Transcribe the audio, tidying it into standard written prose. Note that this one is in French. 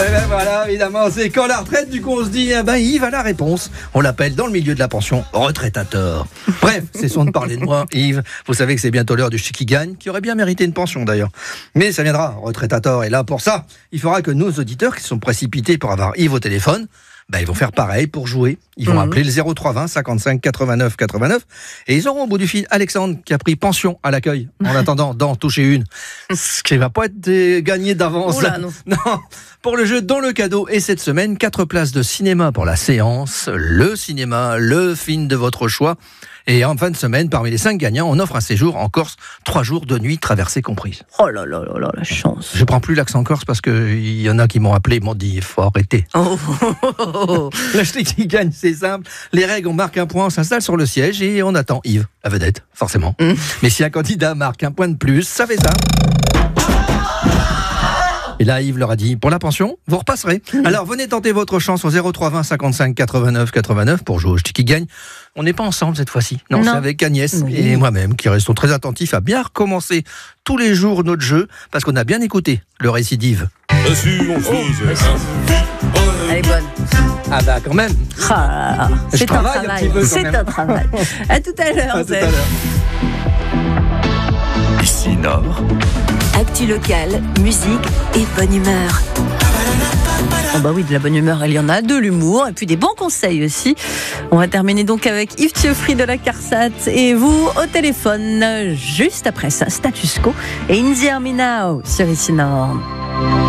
Eh ben voilà, évidemment, c'est quand la retraite, du coup on se dit, eh ben Yves a la réponse. On l'appelle dans le milieu de la pension retraitateur. Bref, cessons de parler de moi, Yves. Vous savez que c'est bientôt l'heure du ch'ti qui gagne, qui aurait bien mérité une pension d'ailleurs. Mais ça viendra, retraitateur est là pour ça. Il faudra que nos auditeurs qui sont précipités pour avoir Yves au téléphone, ils vont faire pareil pour jouer. Ils vont appeler le 0320 55 89 89 et ils auront au bout du fil Alexandre qui a pris pension à l'accueil en attendant d'en toucher une. Ce qui ne va pas être gagné d'avance. Oula, non. Non, pour le jeu dont le cadeau est cette semaine 4 places de cinéma pour la séance, le cinéma, le film de votre choix. Et en fin de semaine, parmi les 5 gagnants, on offre un séjour en Corse, 3 jours de nuit traversée comprise. Oh là là là là, la chance. Je prends plus l'accent corse parce qu'il y en a qui m'ont appelé, m'ont dit il faut arrêter. Oh. Le ch'ti qui gagne, c'est simple. Les règles, on marque un point, on s'installe sur le siège et on attend Yves, la vedette, forcément. Mais si un candidat marque un point de plus, ça fait ça. Et là, Yves leur a dit, pour la pension, vous repasserez. Alors, venez tenter votre chance au 0320 55 89 89 pour jouer au ch'ti qui gagne. On n'est pas ensemble cette fois-ci. Non, c'est avec Agnès et moi-même qui restons très attentifs à bien recommencer tous les jours notre jeu parce qu'on a bien écouté le récit d'Yves. Elle est bonne. Ah bah quand même. Ah, Je travaille un petit peu quand c'est même. un travail. À tout à l'heure. À tout à l'heure. Ici Nord. Actu locale, musique et bonne humeur. Oh bah oui, de la bonne humeur, il y en a, de l'humour et puis des bons conseils aussi. On va terminer donc avec Yves Thieffry de la CARSAT et vous au téléphone juste après ça, Status Quo et In the Army Now sur Ici Nord.